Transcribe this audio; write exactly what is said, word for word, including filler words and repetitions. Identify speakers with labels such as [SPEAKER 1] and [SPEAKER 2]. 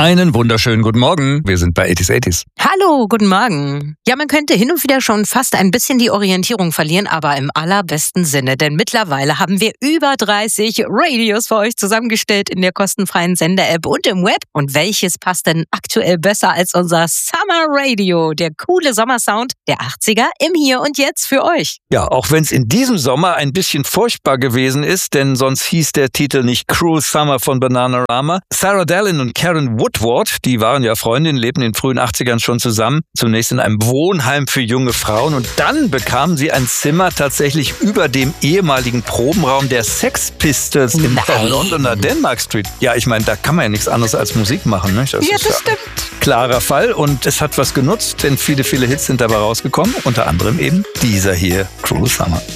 [SPEAKER 1] Einen wunderschönen guten Morgen. Wir sind bei achtziger achtziger.
[SPEAKER 2] Hallo, guten Morgen. Ja, man könnte hin und wieder schon fast ein bisschen die Orientierung verlieren, aber im allerbesten Sinne. Denn mittlerweile haben wir über dreißig Radios für euch zusammengestellt in der kostenfreien Sender-App und im Web. Und welches passt denn aktuell besser als unser Summer Radio? Der coole Sommersound der achtziger im Hier und Jetzt für euch.
[SPEAKER 1] Ja, auch wenn es in diesem Sommer ein bisschen furchtbar gewesen ist, denn sonst hieß der Titel nicht Cruel Summer von Bananarama. Sarah Dallin und Karen Woodward, die waren ja Freundinnen, lebten in den frühen achtzigern schon zusammen. Zunächst in einem Wohnheim für junge Frauen und dann bekamen sie ein Zimmer tatsächlich über dem ehemaligen Probenraum der Sex Pistols in der Londoner Denmark Street. Ja, ich meine, da kann man ja nichts anderes als Musik machen, ne? Das
[SPEAKER 2] ja,
[SPEAKER 1] ist
[SPEAKER 2] das
[SPEAKER 1] ja
[SPEAKER 2] stimmt.
[SPEAKER 1] Klarer Fall und es hat was genutzt, denn viele, viele Hits sind dabei rausgekommen, unter anderem eben dieser hier, Cruel Summer.